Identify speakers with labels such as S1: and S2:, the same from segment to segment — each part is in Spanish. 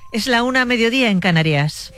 S1: Es la 1:00 en Canarias.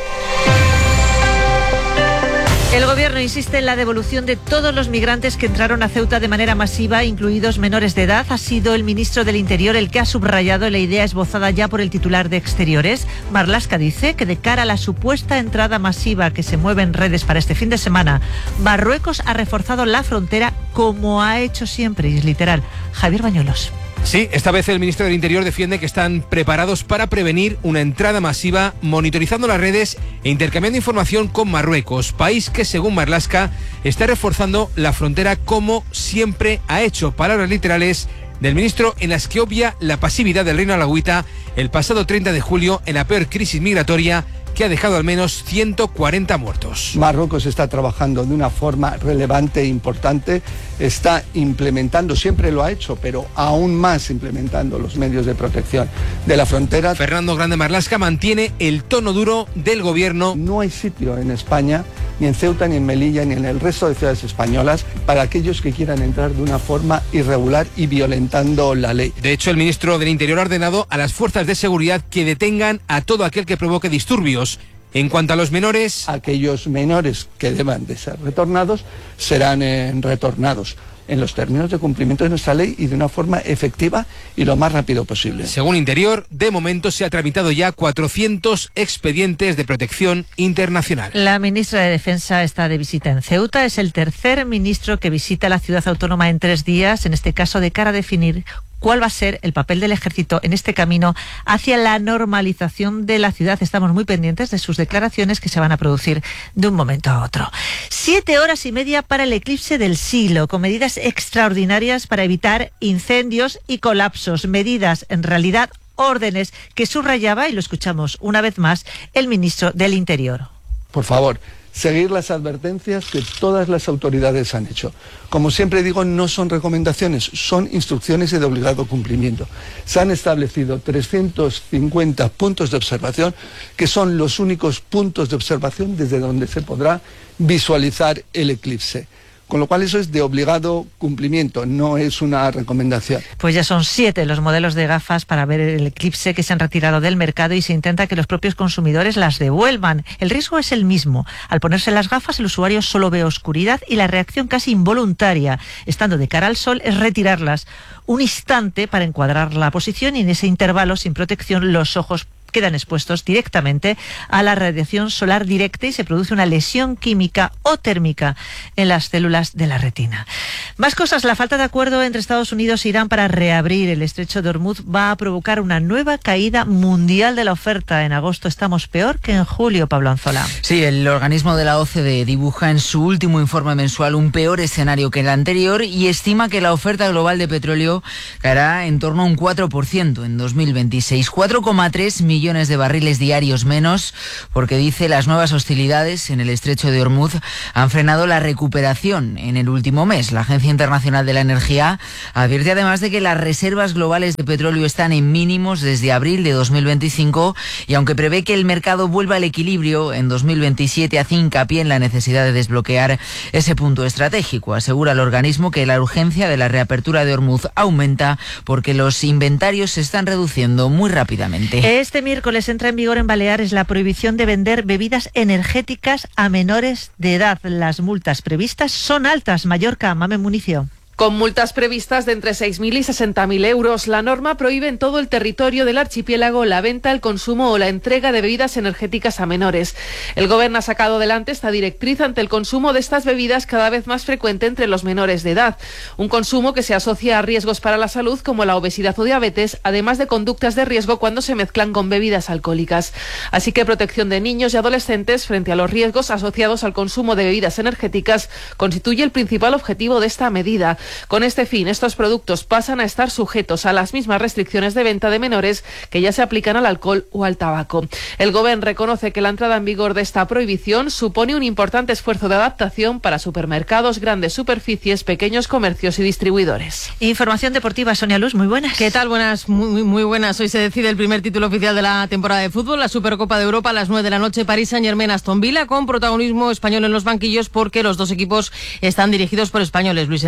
S1: El Gobierno insiste en la devolución de todos los migrantes que entraron a Ceuta de manera masiva, incluidos menores de edad. Ha sido el ministro del Interior el que ha subrayado la idea esbozada ya por el titular de Exteriores. Marlaska dice que de cara a la supuesta entrada masiva que se mueve en redes para este fin de semana, Marruecos ha reforzado la frontera como ha hecho siempre, y es literal. Javier Bañuelos.
S2: Sí, esta vez el ministro del Interior defiende que están preparados para prevenir una entrada masiva, monitorizando las redes e intercambiando información con Marruecos, país que, según Marlaska, está reforzando la frontera como siempre ha hecho. Palabras literales del ministro en las que obvia la pasividad del reino alauita el pasado 30 de julio en la peor crisis migratoria que ha dejado al menos 140 muertos.
S3: Marruecos está trabajando de una forma relevante e importante, está implementando, siempre lo ha hecho, pero aún más implementando los medios de protección de la frontera.
S2: Fernando Grande Marlaska mantiene el tono duro del gobierno.
S3: No hay sitio en España, ni en Ceuta, ni en Melilla, ni en el resto de ciudades españolas, para aquellos que quieran entrar de una forma irregular y violentando la ley.
S2: De hecho, el ministro del Interior ha ordenado a las fuerzas de seguridad que detengan a todo aquel que provoque disturbios. En cuanto a los menores,
S3: aquellos menores que deban de ser retornados serán retornados en los términos de cumplimiento de nuestra ley y de una forma efectiva y lo más rápido posible.
S2: Según Interior, de momento se ha tramitado ya 400 expedientes de protección internacional.
S1: La ministra de Defensa está de visita en Ceuta. Es el tercer ministro que visita la ciudad autónoma en 3 días, en este caso de cara a definir cuál va a ser el papel del ejército en este camino hacia la normalización de la ciudad. Estamos muy pendientes de sus declaraciones que se van a producir de un momento a otro. 7 horas y media para el eclipse del siglo, con medidas extraordinarias para evitar incendios y colapsos. Medidas, en realidad, órdenes que subrayaba, y lo escuchamos una vez más, el ministro del Interior.
S3: Por favor, seguir las advertencias que todas las autoridades han hecho. Como siempre digo, no son recomendaciones, son instrucciones y de obligado cumplimiento. Se han establecido 350 puntos de observación, que son los únicos puntos de observación desde donde se podrá visualizar el eclipse. Con lo cual eso es de obligado cumplimiento, no es una recomendación.
S1: Pues ya son 7 los modelos de gafas para ver el eclipse que se han retirado del mercado y se intenta que los propios consumidores las devuelvan. El riesgo es el mismo. Al ponerse las gafas, el usuario solo ve oscuridad y la reacción casi involuntaria, estando de cara al sol, es retirarlas. Un instante para encuadrar la posición y en ese intervalo, sin protección, los ojos quedan expuestos directamente a la radiación solar directa y se produce una lesión química o térmica en las células de la retina. Más cosas. La falta de acuerdo entre Estados Unidos e Irán para reabrir el estrecho de Hormuz va a provocar una nueva caída mundial de la oferta. En agosto estamos peor que en julio, Pablo Anzola.
S4: Sí, el organismo de la OCDE dibuja en su último informe mensual un peor escenario que el anterior y estima que la oferta global de petróleo caerá en torno a un 4% en 2026. 4,3 millones de barriles diarios menos, porque dice las nuevas hostilidades en el estrecho de Hormuz han frenado la recuperación en el último mes. La Agencia Internacional de la Energía advierte además de que las reservas globales de petróleo están en mínimos desde abril de 2025 y aunque prevé que el mercado vuelva al equilibrio en 2027, hace hincapié en la necesidad de desbloquear ese punto estratégico. Asegura el organismo que la urgencia de la reapertura de Hormuz aumenta porque los inventarios se están reduciendo muy rápidamente.
S1: Este miércoles entra en vigor en Baleares la prohibición de vender bebidas energéticas a menores de edad. Las multas previstas son altas. Mallorca, Mamen Municio.
S5: Con multas previstas de entre 6.000 y 60.000 euros, la norma prohíbe en todo el territorio del archipiélago la venta, el consumo o la entrega de bebidas energéticas a menores. El Gobierno ha sacado adelante esta directriz ante el consumo de estas bebidas cada vez más frecuente entre los menores de edad. Un consumo que se asocia a riesgos para la salud como la obesidad o diabetes, además de conductas de riesgo cuando se mezclan con bebidas alcohólicas. Así que protección de niños y adolescentes frente a los riesgos asociados al consumo de bebidas energéticas constituye el principal objetivo de esta medida. Con este fin, estos productos pasan a estar sujetos a las mismas restricciones de venta de menores que ya se aplican al alcohol o al tabaco. El Gobierno reconoce que la entrada en vigor de esta prohibición supone un importante esfuerzo de adaptación para supermercados, grandes superficies, pequeños comercios y distribuidores.
S1: Información deportiva, Sonia Luz, muy buenas.
S6: ¿Qué tal? Buenas, muy buenas. Hoy se decide el primer título oficial de la temporada de fútbol, la Supercopa de Europa a las 9 de la noche, Paris Saint-Germain-Aston Villa, con protagonismo español en los banquillos porque los dos equipos están dirigidos por españoles. Luis Enrique en el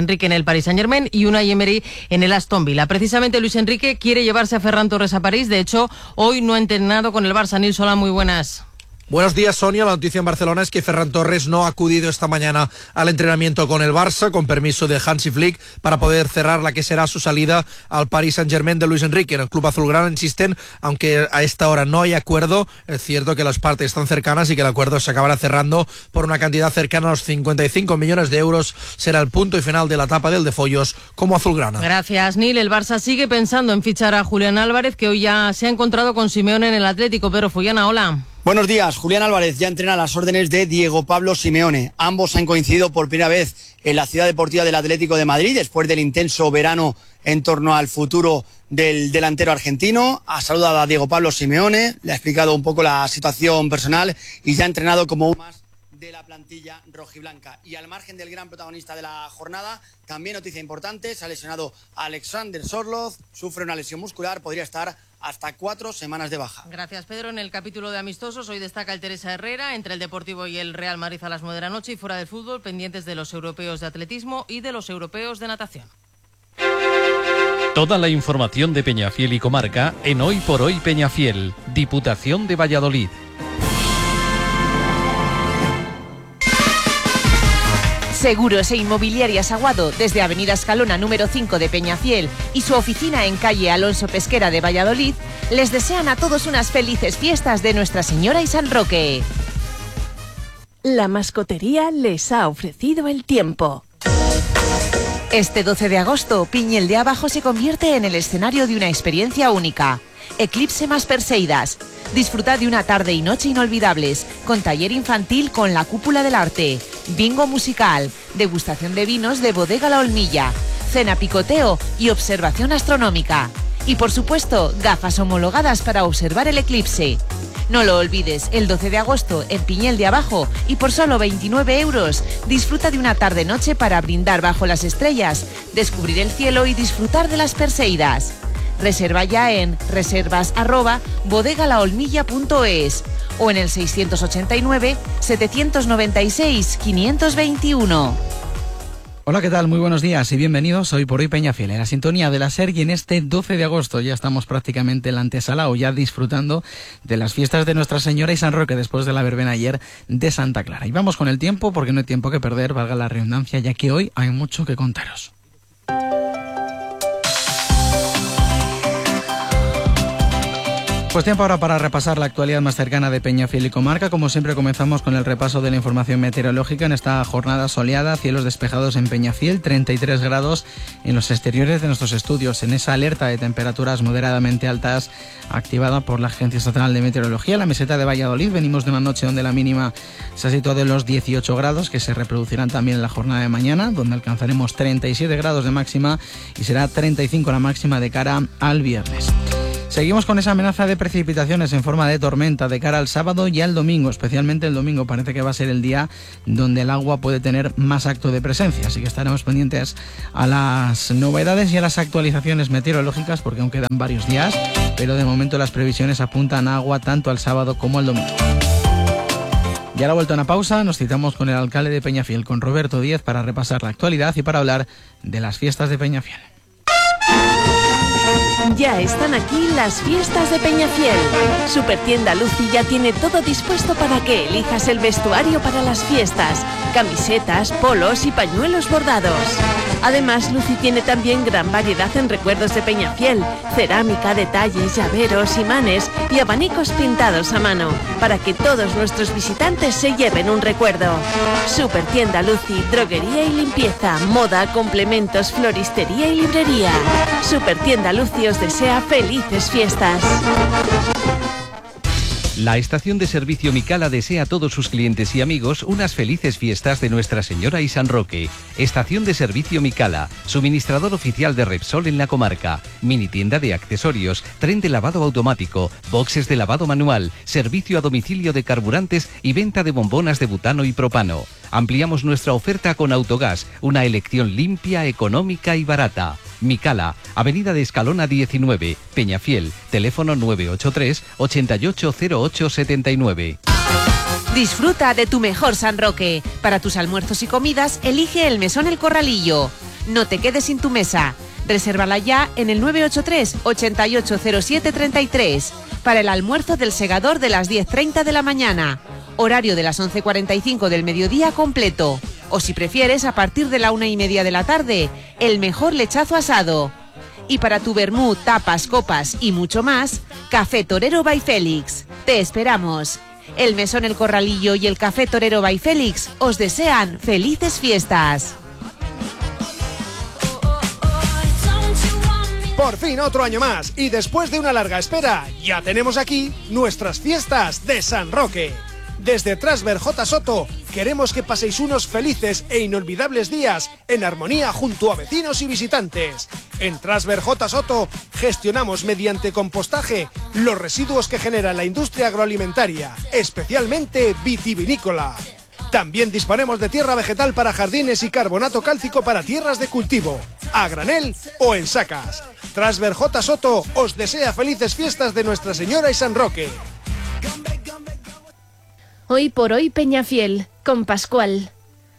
S6: Paris Saint-Germain y Unai Emery en el Aston Villa. Precisamente Luis Enrique quiere llevarse a Ferran Torres a París. De hecho, hoy no ha entrenado con el Barça. Nils, hola, muy buenas.
S7: Buenos días, Sonia. La noticia en Barcelona es que Ferran Torres no ha acudido esta mañana al entrenamiento con el Barça, con permiso de Hansi Flick, para poder cerrar la que será su salida al Paris Saint-Germain de Luis Enrique. En el club azulgrana insisten, aunque a esta hora no hay acuerdo, es cierto que las partes están cercanas y que el acuerdo se acabará cerrando por una cantidad cercana a los 55 millones de euros. Será el punto y final de la etapa del de Follos como azulgrana.
S6: Gracias, Nil. El Barça sigue pensando en fichar a Julián Álvarez, que hoy ya se ha encontrado con Simeone en el Atlético. Pedro Follana, hola.
S8: Buenos días. Julián Álvarez ya entrena a las órdenes de Diego Pablo Simeone. Ambos han coincidido por primera vez en la ciudad deportiva del Atlético de Madrid después del intenso verano en torno al futuro del delantero argentino. Ha saludado a Diego Pablo Simeone, le ha explicado un poco la situación personal y ya ha entrenado como uno más de la plantilla rojiblanca. Y al margen del gran protagonista de la jornada, también noticia importante, se ha lesionado Alexander Sorloth, sufre una lesión muscular, podría estar hasta 4 semanas de baja.
S6: Gracias, Pedro. En el capítulo de amistosos, hoy destaca el Teresa Herrera, entre el Deportivo y el Real Madrid a las 9 de la noche, y fuera del fútbol, pendientes de los europeos de atletismo y de los europeos de natación.
S9: Toda la información de Peñafiel y comarca en Hoy por Hoy Peñafiel, Diputación de Valladolid.
S10: Seguros e Inmobiliarias Aguado, desde Avenida Escalona número 5 de Peñafiel y su oficina en calle Alonso Pesquera de Valladolid, les desean a todos unas felices fiestas de Nuestra Señora y San Roque.
S11: La mascotería les ha ofrecido el tiempo.
S10: Este 12 de agosto, Piñel de Abajo se convierte en el escenario de una experiencia única. Eclipse más Perseidas. Disfrutad de una tarde y noche inolvidables, con taller infantil con la Cúpula del Arte, bingo musical, degustación de vinos de Bodega La Olmilla, cena picoteo y observación astronómica. Y por supuesto, gafas homologadas para observar el eclipse. No lo olvides, el 12 de agosto en Piñel de Abajo y por solo 29 euros, disfruta de una tarde-noche para brindar bajo las estrellas, descubrir el cielo y disfrutar de las Perseidas. Reserva ya en reservas@bodegalaolmilla.es o en el 689-796-521.
S12: Hola, ¿qué tal? Muy buenos días y bienvenidos Hoy por Hoy Peñafiel, en la sintonía de la SER, y en este 12 de agosto ya estamos prácticamente en la antesala o ya disfrutando de las fiestas de Nuestra Señora y San Roque después de la verbena ayer de Santa Clara. Y vamos con el tiempo porque no hay tiempo que perder, valga la redundancia, ya que hoy hay mucho que contaros. Pues tiempo ahora para repasar la actualidad más cercana de Peñafiel y comarca. Como siempre, comenzamos con el repaso de la información meteorológica en esta jornada soleada, cielos despejados en Peñafiel, 33 grados en los exteriores de nuestros estudios, en esa alerta de temperaturas moderadamente altas activada por la Agencia Estatal de Meteorología. La meseta de Valladolid, venimos de una noche donde la mínima se ha situado en los 18 grados, que se reproducirán también en la jornada de mañana, donde alcanzaremos 37 grados de máxima y será 35 la máxima de cara al viernes. Seguimos con esa amenaza de precipitaciones en forma de tormenta de cara al sábado y al domingo. Especialmente el domingo parece que va a ser el día donde el agua puede tener más acto de presencia. Así que estaremos pendientes a las novedades y a las actualizaciones meteorológicas, porque aún quedan varios días, pero de momento las previsiones apuntan a agua tanto al sábado como al domingo. Ya a la vuelta a una pausa, nos citamos con el alcalde de Peñafiel, con Roberto Díez, para repasar la actualidad y para hablar de las fiestas de Peñafiel.
S11: Ya están aquí las fiestas de Peñafiel. Supertienda Lucy ya tiene todo dispuesto para que elijas el vestuario para las fiestas, camisetas, polos y pañuelos bordados. Además, Lucy tiene también gran variedad en recuerdos de Peñafiel, cerámica, detalles, llaveros, imanes y abanicos pintados a mano, para que todos nuestros visitantes se lleven un recuerdo. Supertienda Lucy, droguería y limpieza, moda, complementos, floristería y librería. Supertienda Lucy os desea felices fiestas.
S9: La estación de servicio Micala desea a todos sus clientes y amigos unas felices fiestas de Nuestra Señora y San Roque. Estación de servicio Micala, suministrador oficial de Repsol en la comarca, mini tienda de accesorios, tren de lavado automático, boxes de lavado manual, servicio a domicilio de carburantes y venta de bombonas de butano y propano. Ampliamos nuestra oferta con Autogás, una elección limpia, económica y barata. Micala, Avenida de Escalona 19, Peñafiel, teléfono 983 880879.
S10: Disfruta de tu mejor San Roque. Para tus almuerzos y comidas, elige el Mesón El Corralillo. No te quedes sin tu mesa. Resérvala ya en el 983 880733 para el almuerzo del Segador de las 10:30 de la mañana. Horario de las 11:45 del mediodía completo. O si prefieres, a partir de la 1:30 de la tarde, el mejor lechazo asado. Y para tu vermú, tapas, copas y mucho más, Café Torero by Félix. Te esperamos. El Mesón El Corralillo y el Café Torero by Félix os desean felices fiestas.
S13: Por fin otro año más y después de una larga espera, ya tenemos aquí nuestras fiestas de San Roque. Desde Trasver J. Soto queremos que paséis unos felices e inolvidables días en armonía junto a vecinos y visitantes. En Trasver J. Soto gestionamos mediante compostaje los residuos que genera la industria agroalimentaria, especialmente vitivinícola. También disponemos de tierra vegetal para jardines y carbonato cálcico para tierras de cultivo, a granel o en sacas. Trasver J. Soto os desea felices fiestas de Nuestra Señora y San Roque.
S11: Hoy por hoy Peñafiel, con Pascual.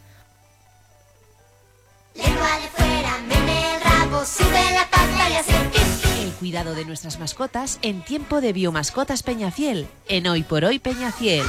S14: Lengua de fuera, mene el rabo, sube la pata y hace
S10: El cuidado de nuestras mascotas en tiempo de Biomascotas Peñafiel, en Hoy por hoy Peñafiel.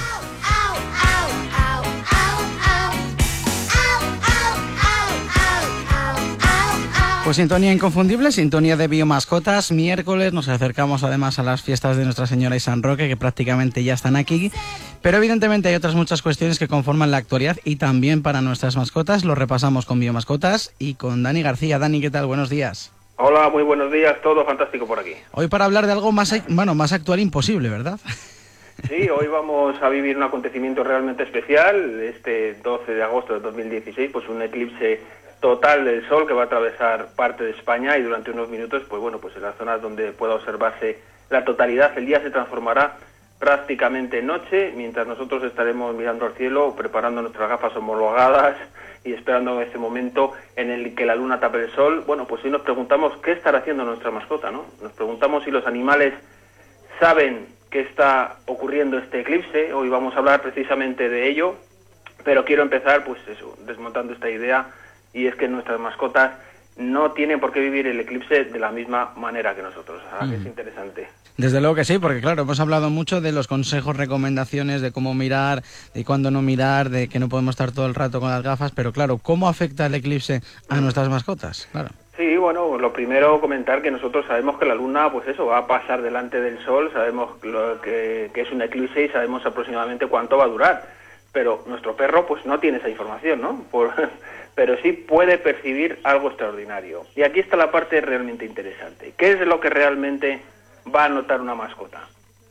S12: Pues sintonía inconfundible, sintonía de Biomascotas. Miércoles nos acercamos además a las fiestas de Nuestra Señora y San Roque, que prácticamente ya están aquí. Pero evidentemente hay otras muchas cuestiones que conforman la actualidad y también para nuestras mascotas. Lo repasamos con Biomascotas y con Dani García. Dani, ¿qué tal? Buenos días.
S15: Hola, muy buenos días. Todo fantástico por aquí.
S12: Hoy para hablar de algo más actual imposible, ¿verdad?
S15: Sí, hoy vamos a vivir un acontecimiento realmente especial. Este 12 de agosto de 2016, pues un eclipse total del Sol que va a atravesar parte de España y durante unos minutos, pues bueno, pues en las zonas donde pueda observarse la totalidad, el día se transformará prácticamente en noche, mientras nosotros estaremos mirando al cielo, preparando nuestras gafas homologadas y esperando ese momento en el que la luna tape el sol. Bueno, pues hoy nos preguntamos qué estará haciendo nuestra mascota, ¿no? Nos preguntamos si los animales saben que está ocurriendo este eclipse. Hoy vamos a hablar precisamente de ello, pero quiero empezar, pues eso, desmontando esta idea, y es que nuestras mascotas no tienen por qué vivir el eclipse de la misma manera que nosotros. Es interesante.
S12: Desde luego que sí, porque claro, hemos hablado mucho de los consejos, recomendaciones, de cómo mirar, de cuándo no mirar, de que no podemos estar todo el rato con las gafas, pero claro, ¿cómo afecta el eclipse a nuestras mascotas? Claro.
S15: Sí, bueno, lo primero comentar que nosotros sabemos que la luna, pues eso, va a pasar delante del sol, sabemos que es un eclipse y sabemos aproximadamente cuánto va a durar, pero nuestro perro pues no tiene esa información, ¿no? Pero sí puede percibir algo extraordinario. Y aquí está la parte realmente interesante. ¿Qué es lo que realmente va a notar una mascota?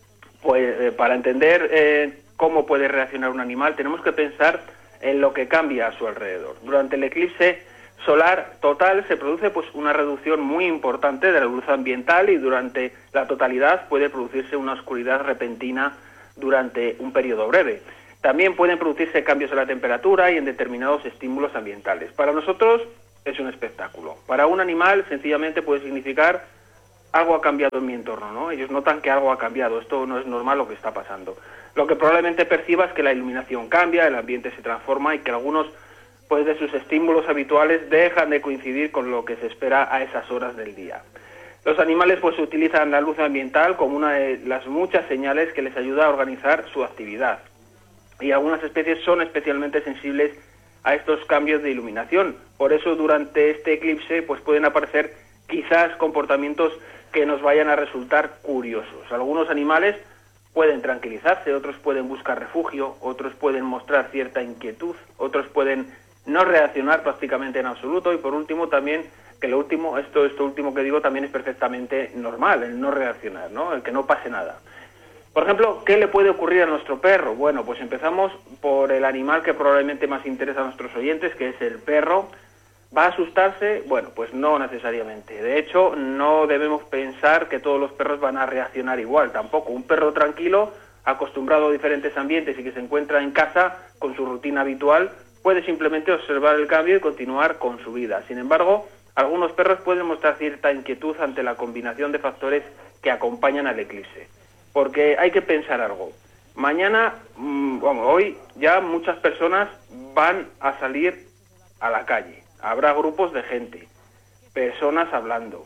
S15: Pues para entender cómo puede reaccionar un animal, tenemos que pensar en lo que cambia a su alrededor. Durante el eclipse solar total se produce pues una reducción muy importante de la luz ambiental y durante la totalidad puede producirse una oscuridad repentina durante un periodo breve. También pueden producirse cambios en la temperatura y en determinados estímulos ambientales. Para nosotros es un espectáculo. Para un animal sencillamente puede significar algo ha cambiado en mi entorno, ¿no? Ellos notan que algo ha cambiado, esto no es normal lo que está pasando. Lo que probablemente perciba es que la iluminación cambia, el ambiente se transforma y que algunos pues de sus estímulos habituales dejan de coincidir con lo que se espera a esas horas del día. Los animales pues utilizan la luz ambiental como una de las muchas señales que les ayuda a organizar su actividad. Y algunas especies son especialmente sensibles a estos cambios de iluminación. Por eso durante este eclipse pues pueden aparecer quizás comportamientos que nos vayan a resultar curiosos. Algunos animales pueden tranquilizarse, otros pueden buscar refugio, otros pueden mostrar cierta inquietud, otros pueden no reaccionar prácticamente en absoluto y por último también, que esto último que digo también es perfectamente normal, el no reaccionar, ¿no? El que no pase nada. Por ejemplo, ¿qué le puede ocurrir a nuestro perro? Bueno, pues empezamos por el animal que probablemente más interesa a nuestros oyentes, que es el perro. ¿Va a asustarse? Bueno, pues no necesariamente. De hecho, no debemos pensar que todos los perros van a reaccionar igual, tampoco. Un perro tranquilo, acostumbrado a diferentes ambientes y que se encuentra en casa con su rutina habitual, puede simplemente observar el cambio y continuar con su vida. Sin embargo, algunos perros pueden mostrar cierta inquietud ante la combinación de factores que acompañan al eclipse. Porque hay que pensar algo. Mañana, hoy ya muchas personas van a salir a la calle. habrá grupos de gente, personas hablando,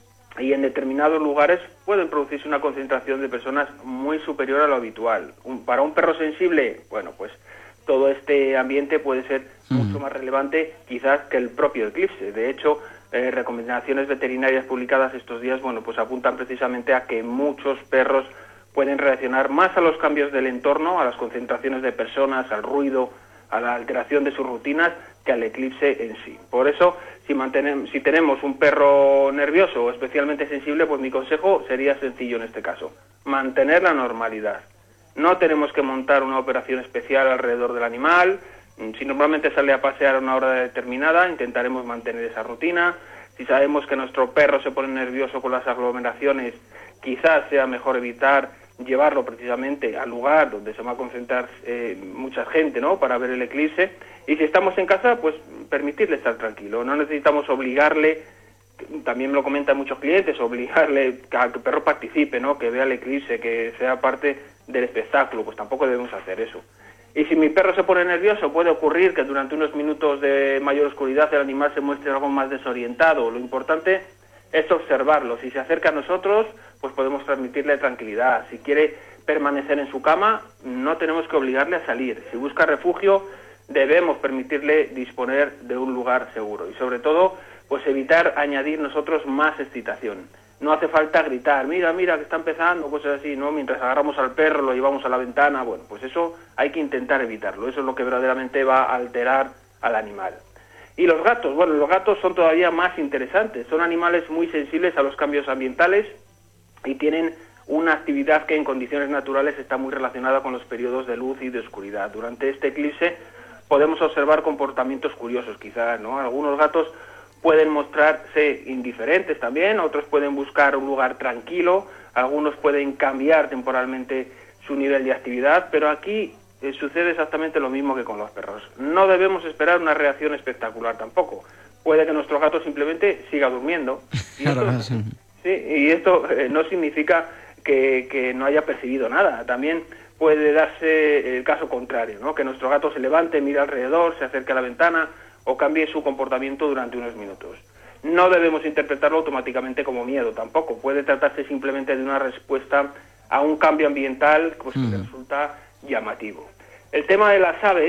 S15: y en determinados lugares pueden producirse una concentración de personas muy superior a lo habitual. Para un perro sensible, bueno, pues todo este ambiente puede ser mucho más relevante quizás que el propio eclipse. De hecho, recomendaciones veterinarias publicadas estos días, bueno, pues apuntan precisamente a que muchos perros pueden reaccionar más a los cambios del entorno, a las concentraciones de personas, al ruido, a la alteración de sus rutinas, que al eclipse en sí. Por eso, si tenemos un perro nervioso o especialmente sensible, pues mi consejo sería sencillo en este caso: mantener la normalidad. No tenemos que montar una operación especial alrededor del animal. Si normalmente sale a pasear a una hora determinada, intentaremos mantener esa rutina. Si sabemos que nuestro perro se pone nervioso con las aglomeraciones, quizás sea mejor evitar llevarlo precisamente al lugar donde se va a concentrar mucha gente, ¿no?, para ver el eclipse. Y si estamos en casa, pues permitirle estar tranquilo. No necesitamos obligarle, también me lo comentan muchos clientes, obligarle a que el perro participe, ¿no?, que vea el eclipse, que sea parte del espectáculo. Pues tampoco debemos hacer eso. Y si mi perro se pone nervioso, puede ocurrir que durante unos minutos de mayor oscuridad el animal se muestre algo más desorientado. Lo importante es observarlo. Si se acerca a nosotros, pues podemos transmitirle tranquilidad. Si quiere permanecer en su cama, no tenemos que obligarle a salir. Si busca refugio, debemos permitirle disponer de un lugar seguro. Y sobre todo, pues evitar añadir nosotros más excitación. No hace falta gritar, mira, mira, que está empezando, cosas así, ¿no? Mientras agarramos al perro, lo llevamos a la ventana. Bueno, pues eso hay que intentar evitarlo. Eso es lo que verdaderamente va a alterar al animal. Y los gatos, bueno, los gatos son todavía más interesantes. Son animales muy sensibles a los cambios ambientales y tienen una actividad que en condiciones naturales está muy relacionada con los periodos de luz y de oscuridad. Durante este eclipse podemos observar comportamientos curiosos, quizás, ¿no? Algunos gatos pueden mostrarse indiferentes también, otros pueden buscar un lugar tranquilo, algunos pueden cambiar temporalmente su nivel de actividad, pero aquí sucede exactamente lo mismo que con los perros. No debemos esperar una reacción espectacular tampoco. Puede que nuestro gato simplemente siga durmiendo. Y esto no significa que no haya percibido nada. También puede darse el caso contrario, ¿no?, que nuestro gato se levante, mire alrededor, se acerque a la ventana o cambie su comportamiento durante unos minutos. No debemos interpretarlo automáticamente como miedo tampoco. Puede tratarse simplemente de una respuesta a un cambio ambiental pues, que resulta llamativo. El tema de las aves,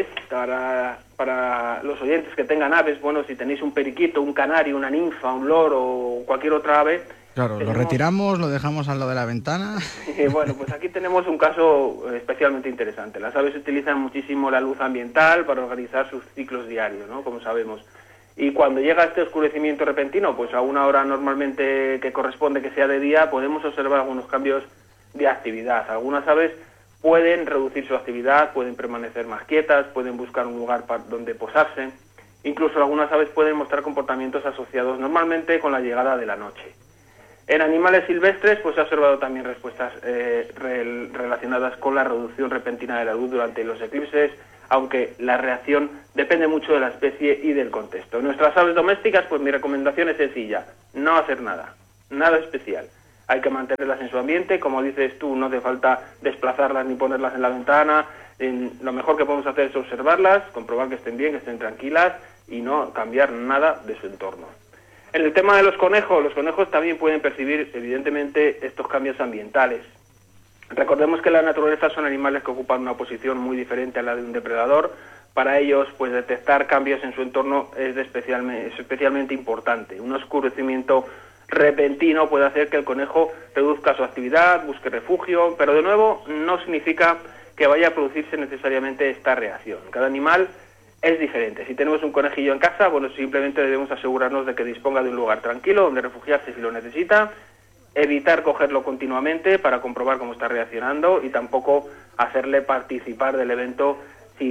S15: para los oyentes que tengan aves, bueno, si tenéis un periquito, un canario, una ninfa, un loro o cualquier otra ave...
S12: Claro, lo retiramos, lo dejamos al lado de la ventana...
S15: Bueno, pues aquí tenemos un caso especialmente interesante. Las aves utilizan muchísimo la luz ambiental para organizar sus ciclos diarios, ¿no?, como sabemos. Y cuando llega este oscurecimiento repentino, pues a una hora normalmente que corresponde que sea de día, podemos observar algunos cambios de actividad. Algunas aves pueden reducir su actividad, pueden permanecer más quietas, pueden buscar un lugar donde posarse. Incluso algunas aves pueden mostrar comportamientos asociados normalmente con la llegada de la noche. En animales silvestres, pues se ha observado también respuestas relacionadas con la reducción repentina de la luz durante los eclipses, aunque la reacción depende mucho de la especie y del contexto. En nuestras aves domésticas, pues mi recomendación es sencilla: no hacer nada especial. Hay que mantenerlas en su ambiente, como dices tú, no hace falta desplazarlas ni ponerlas en la ventana. Lo mejor que podemos hacer es observarlas, comprobar que estén bien, que estén tranquilas y no cambiar nada de su entorno. En el tema de los conejos también pueden percibir evidentemente estos cambios ambientales. Recordemos que en la naturaleza son animales que ocupan una posición muy diferente a la de un depredador. Para ellos, pues detectar cambios en su entorno es especialmente importante. Un oscurecimiento repentino puede hacer que el conejo reduzca su actividad, busque refugio, pero de nuevo no significa que vaya a producirse necesariamente esta reacción. Cada animal es diferente. Si tenemos un conejillo en casa, bueno, simplemente debemos asegurarnos de que disponga de un lugar tranquilo donde refugiarse si lo necesita, evitar cogerlo continuamente para comprobar cómo está reaccionando y tampoco hacerle participar del evento si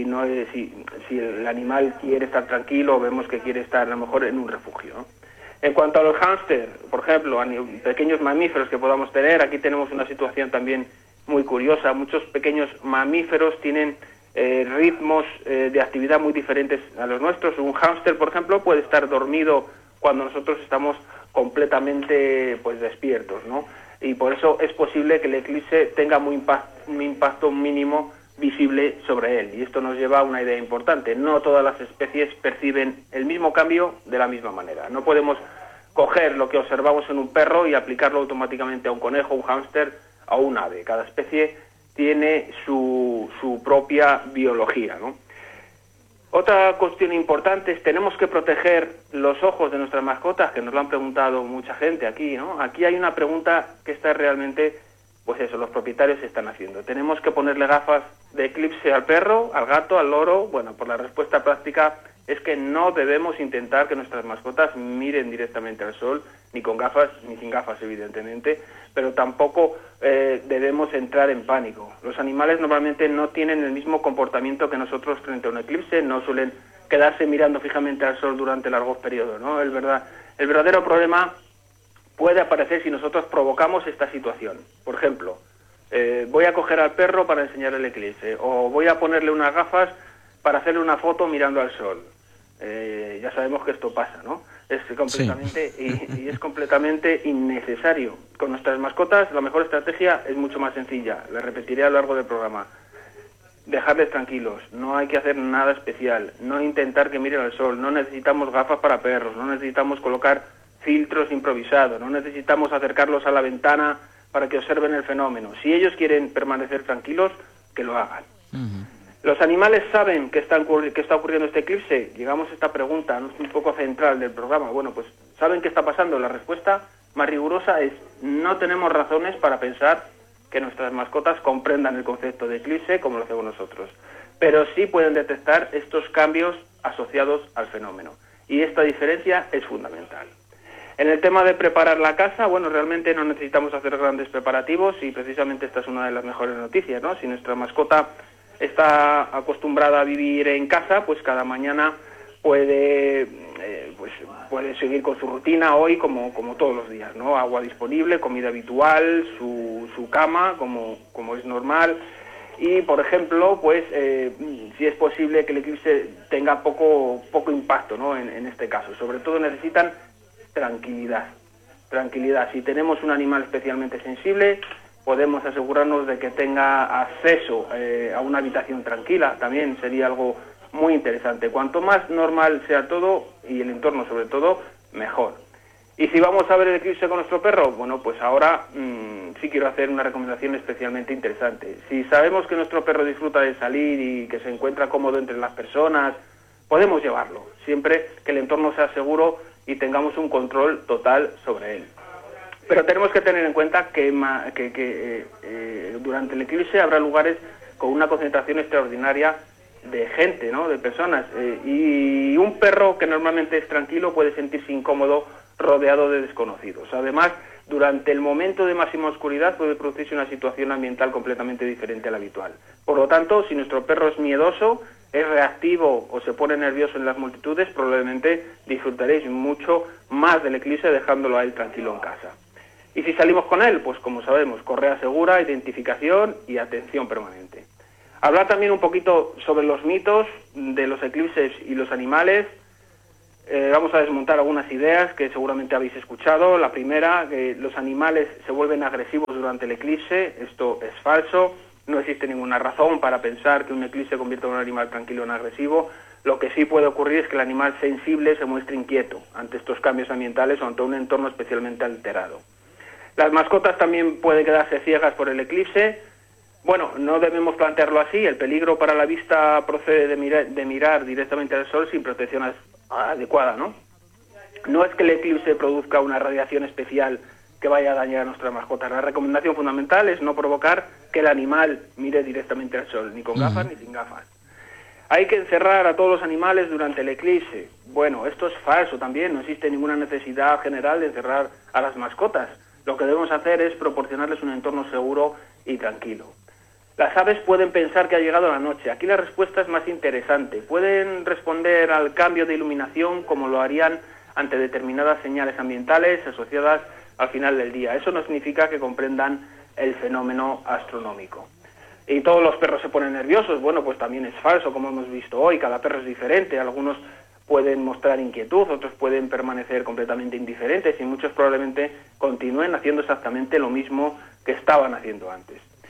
S15: el animal quiere estar tranquilo o vemos que quiere estar a lo mejor en un refugio, ¿no? En cuanto a los hámster, por ejemplo, a pequeños mamíferos que podamos tener, aquí tenemos una situación también muy curiosa. Muchos pequeños mamíferos tienen ritmos de actividad muy diferentes a los nuestros. Un hámster, por ejemplo, puede estar dormido cuando nosotros estamos completamente pues despiertos, ¿no? Y por eso es posible que el eclipse tenga un impacto mínimo visible sobre él. Y esto nos lleva a una idea importante. No todas las especies perciben el mismo cambio de la misma manera. No podemos coger lo que observamos en un perro y aplicarlo automáticamente a un conejo, un hámster o un ave. Cada especie tiene su propia biología, ¿no? Otra cuestión importante es tenemos que proteger los ojos de nuestras mascotas, que nos lo han preguntado mucha gente aquí, ¿no? Aquí hay una pregunta que está realmente, pues eso, los propietarios se están haciendo. ¿Tenemos que ponerle gafas de eclipse al perro, al gato, al loro? Bueno, por la respuesta práctica es que no debemos intentar que nuestras mascotas miren directamente al sol, ni con gafas, ni sin gafas, evidentemente, pero tampoco debemos entrar en pánico. Los animales normalmente no tienen el mismo comportamiento que nosotros frente a un eclipse, no suelen quedarse mirando fijamente al sol durante largos periodos, ¿no? El verdadero problema puede aparecer si nosotros provocamos esta situación. Por ejemplo, voy a coger al perro para enseñarle el eclipse, o voy a ponerle unas gafas para hacerle una foto mirando al sol. Ya sabemos que esto pasa, ¿no? Es completamente, y es completamente innecesario. Con nuestras mascotas la mejor estrategia es mucho más sencilla, la repetiré a lo largo del programa. Dejarles tranquilos, no hay que hacer nada especial, no intentar que miren al sol, no necesitamos gafas para perros, no necesitamos colocar filtros improvisados, no necesitamos acercarlos a la ventana para que observen el fenómeno. Si ellos quieren permanecer tranquilos, que lo hagan. ¿Los animales saben que está ocurriendo este eclipse? Llegamos a esta pregunta, ¿no? Es un poco central del programa. Bueno, pues ¿saben qué está pasando? La respuesta más rigurosa es no tenemos razones para pensar que nuestras mascotas comprendan el concepto de eclipse como lo hacemos nosotros. Pero sí pueden detectar estos cambios asociados al fenómeno. Y esta diferencia es fundamental. En el tema de preparar la casa, bueno, realmente no necesitamos hacer grandes preparativos y precisamente esta es una de las mejores noticias, ¿no? Si nuestra mascota está acostumbrada a vivir en casa, pues cada mañana puede seguir con su rutina hoy como todos los días, ¿no? Agua disponible, comida habitual, su cama como es normal y, por ejemplo, pues si es posible que el eclipse tenga poco impacto, ¿no? En este caso, sobre todo necesitan tranquilidad. Si tenemos un animal especialmente sensible, podemos asegurarnos de que tenga acceso a una habitación tranquila, también sería algo muy interesante. Cuanto más normal sea todo, y el entorno sobre todo, mejor. Y si vamos a ver el eclipse con nuestro perro, bueno, pues ahora sí quiero hacer una recomendación especialmente interesante. Si sabemos que nuestro perro disfruta de salir y que se encuentra cómodo entre las personas, podemos llevarlo, siempre que el entorno sea seguro y tengamos un control total sobre él. Pero tenemos que tener en cuenta que durante el eclipse habrá lugares con una concentración extraordinaria de gente, ¿no? De personas. Y un perro que normalmente es tranquilo puede sentirse incómodo rodeado de desconocidos. Además, durante el momento de máxima oscuridad puede producirse una situación ambiental completamente diferente a la habitual. Por lo tanto, si nuestro perro es miedoso, es reactivo o se pone nervioso en las multitudes, probablemente disfrutaréis mucho más del eclipse dejándolo a él tranquilo en casa. Y si salimos con él, pues como sabemos, correa segura, identificación y atención permanente. Hablar también un poquito sobre los mitos de los eclipses y los animales. Vamos a desmontar algunas ideas que seguramente habéis escuchado. La primera, que los animales se vuelven agresivos durante el eclipse. Esto es falso. No existe ninguna razón para pensar que un eclipse convierta a un animal tranquilo en agresivo. Lo que sí puede ocurrir es que el animal sensible se muestre inquieto ante estos cambios ambientales o ante un entorno especialmente alterado. Las mascotas también pueden quedarse ciegas por el eclipse. Bueno, no debemos plantearlo así. El peligro para la vista procede de mirar directamente al sol sin protección adecuada, ¿no? No es que el eclipse produzca una radiación especial que vaya a dañar a nuestras mascotas. La recomendación fundamental es no provocar que el animal mire directamente al sol, ni con gafas ni sin gafas. Hay que encerrar a todos los animales durante el eclipse. Bueno, esto es falso también. No existe ninguna necesidad general de encerrar a las mascotas. Lo que debemos hacer es proporcionarles un entorno seguro y tranquilo. Las aves pueden pensar que ha llegado la noche. Aquí la respuesta es más interesante. Pueden responder al cambio de iluminación como lo harían ante determinadas señales ambientales asociadas al final del día. Eso no significa que comprendan el fenómeno astronómico. Y todos los perros se ponen nerviosos. Bueno, pues también es falso, como hemos visto hoy. Cada perro es diferente. Algunos pueden mostrar inquietud, otros pueden permanecer completamente indiferentes y muchos probablemente continúen haciendo exactamente lo mismo que estaban haciendo antes.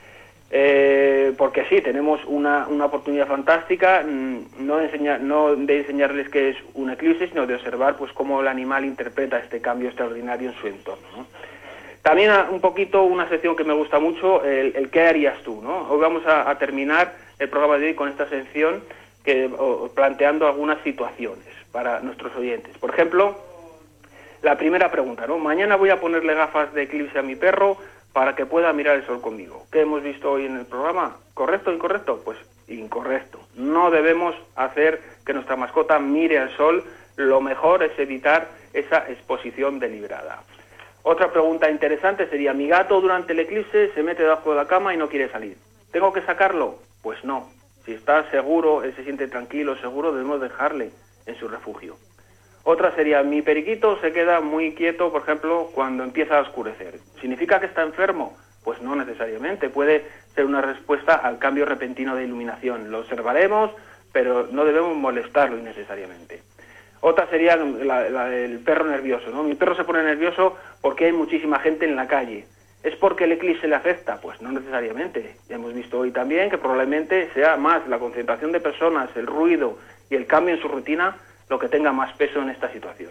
S15: Porque sí, tenemos una oportunidad fantástica, no de enseñarles qué es un eclipse, sino de observar pues cómo el animal interpreta este cambio extraordinario en su entorno, ¿no? También un poquito una sección que me gusta mucho, el ¿qué harías tú?, ¿no? Hoy vamos a terminar el programa de hoy con esta sección planteando algunas situaciones para nuestros oyentes. Por ejemplo, la primera pregunta, ¿no? Mañana voy a ponerle gafas de eclipse a mi perro para que pueda mirar el sol conmigo. ¿Qué hemos visto hoy en el programa? ¿Correcto o incorrecto? Pues incorrecto. No debemos hacer que nuestra mascota mire al sol. Lo mejor es evitar esa exposición deliberada. Otra pregunta interesante sería, mi gato durante el eclipse se mete debajo de la cama y no quiere salir. ¿Tengo que sacarlo? Pues no. Si está seguro, él se siente tranquilo, seguro, debemos dejarle en su refugio. Otra sería, mi periquito se queda muy quieto, por ejemplo, cuando empieza a oscurecer. ¿Significa que está enfermo? Pues no necesariamente. Puede ser una respuesta al cambio repentino de iluminación. Lo observaremos, pero no debemos molestarlo innecesariamente. Otra sería la del perro nervioso, ¿no? Mi perro se pone nervioso porque hay muchísima gente en la calle. ¿Es porque el eclipse le afecta? Pues no necesariamente. Ya hemos visto hoy también que probablemente sea más la concentración de personas, el ruido y el cambio en su rutina lo que tenga más peso en esta situación.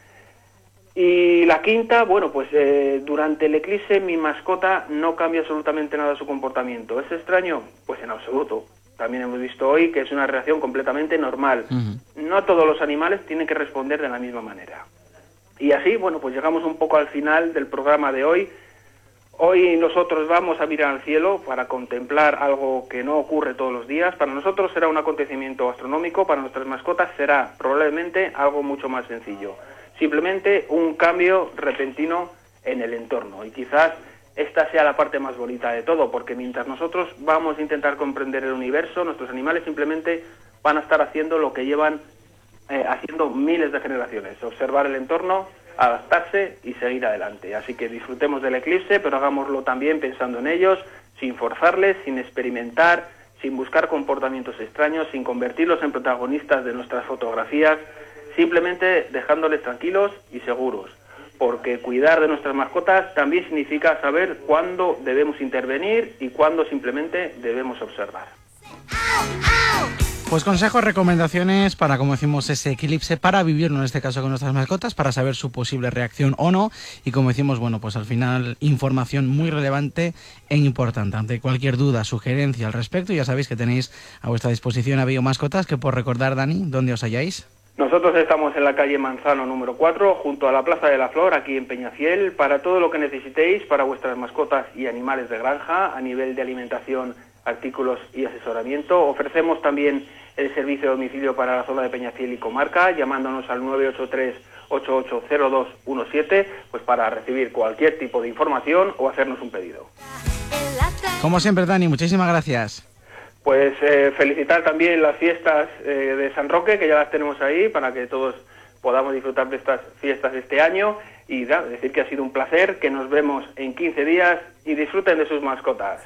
S15: Y la quinta, bueno, pues durante el eclipse mi mascota no cambia absolutamente nada su comportamiento. ¿Es extraño? Pues en absoluto. También hemos visto hoy que es una reacción completamente normal. No todos los animales tienen que responder de la misma manera. Y así, bueno, pues llegamos un poco al final del programa de hoy. Hoy nosotros vamos a mirar al cielo para contemplar algo que no ocurre todos los días. Para nosotros será un acontecimiento astronómico, para nuestras mascotas será probablemente algo mucho más sencillo. Simplemente un cambio repentino en el entorno. Y quizás esta sea la parte más bonita de todo, porque mientras nosotros vamos a intentar comprender el universo, nuestros animales simplemente van a estar haciendo lo que llevan haciendo miles de generaciones, observar el entorno, adaptarse y seguir adelante. Así que disfrutemos del eclipse, pero hagámoslo también pensando en ellos, sin forzarles, sin experimentar, sin buscar comportamientos extraños, sin convertirlos en protagonistas de nuestras fotografías, simplemente dejándoles tranquilos y seguros. Porque cuidar de nuestras mascotas también significa saber cuándo debemos intervenir y cuándo simplemente debemos observar.
S12: Pues consejos, recomendaciones para, como decimos, ese eclipse, para vivirlo en este caso con nuestras mascotas, para saber su posible reacción o no. Y como decimos, bueno, pues al final información muy relevante e importante. Ante cualquier duda, sugerencia al respecto, ya sabéis que tenéis a vuestra disposición a Biomascotas, que por recordar, Dani, ¿dónde os halláis?
S15: Nosotros estamos en la calle Manzano número 4, junto a la Plaza de la Flor, aquí en Peñafiel, para todo lo que necesitéis para vuestras mascotas y animales de granja, a nivel de alimentación, artículos y asesoramiento. Ofrecemos también el servicio de domicilio para la zona de Peñafiel y comarca, llamándonos al 983-880217, pues para recibir cualquier tipo de información o hacernos un pedido.
S12: Como siempre, Dani, muchísimas gracias.
S15: Pues felicitar también las fiestas de San Roque, que ya las tenemos ahí, para que todos podamos disfrutar de estas fiestas este año, y decir que ha sido un placer, que nos vemos en 15 días y disfruten de sus mascotas.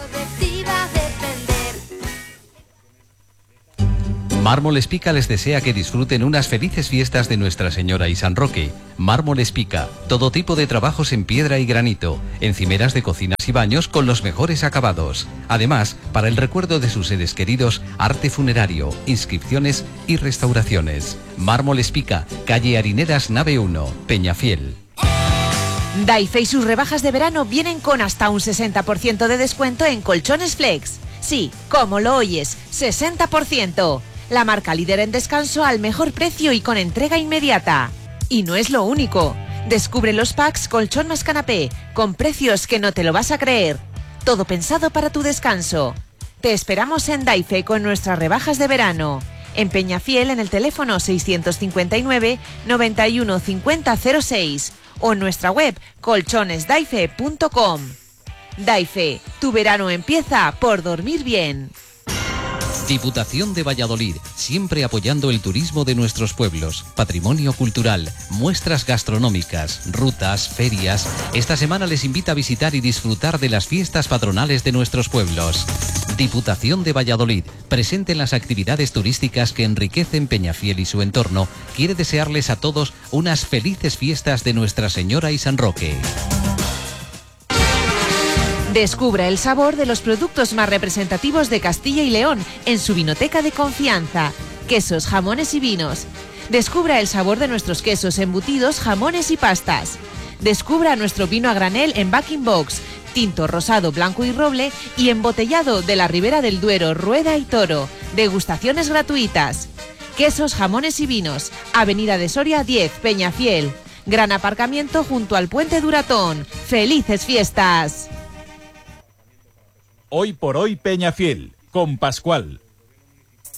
S9: Mármol Espica les desea que disfruten unas felices fiestas de Nuestra Señora y San Roque. Mármol Espica, todo tipo de trabajos en piedra y granito, encimeras de cocinas y baños con los mejores acabados. Además, para el recuerdo de sus seres queridos, arte funerario, inscripciones y restauraciones. Mármol Espica, calle Harineras, nave 1, Peñafiel.
S10: Daife y sus rebajas de verano vienen con hasta un 60% de descuento en colchones Flex. Sí, como lo oyes, 60%. La marca líder en descanso al mejor precio y con entrega inmediata. Y no es lo único. Descubre los packs colchón más canapé, con precios que no te lo vas a creer. Todo pensado para tu descanso. Te esperamos en Daife con nuestras rebajas de verano. En Peñafiel, en el teléfono 659 91 50 06 o en nuestra web colchonesdaife.com. Daife, tu verano empieza por dormir bien.
S9: Diputación de Valladolid, siempre apoyando el turismo de nuestros pueblos, patrimonio cultural, muestras gastronómicas, rutas, ferias. Esta semana les invita a visitar y disfrutar de las fiestas patronales de nuestros pueblos. Diputación de Valladolid, presente en las actividades turísticas que enriquecen Peñafiel y su entorno, quiere desearles a todos unas felices fiestas de Nuestra Señora y San Roque.
S10: Descubra el sabor de los productos más representativos de Castilla y León en su vinoteca de confianza. Quesos, jamones y vinos. Descubra el sabor de nuestros quesos, embutidos, jamones y pastas. Descubra nuestro vino a granel en Backing Box, tinto, rosado, blanco y roble y embotellado de la Ribera del Duero, Rueda y Toro. Degustaciones gratuitas. Quesos, jamones y vinos. Avenida de Soria 10, Peñafiel. Gran aparcamiento junto al Puente Duratón. ¡Felices fiestas!
S16: Hoy por hoy Peñafiel, con Pascual.